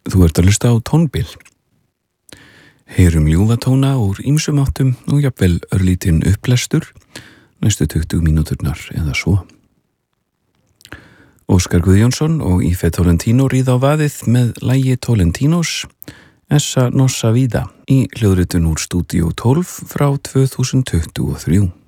Þú ert að hlusta á tónbil. Heyrum ljúfa tóna úr ýmsum áttum og jafnvel örlítinn upplestur næstu 20 mínúturnar eða svo. Óskar Guðjónsson og Ífe Tolentino ríða á vaðið með lagi Tolentinos Essa Nossa Vida í hljóðritun úr Stúdíó 12 frá 2023.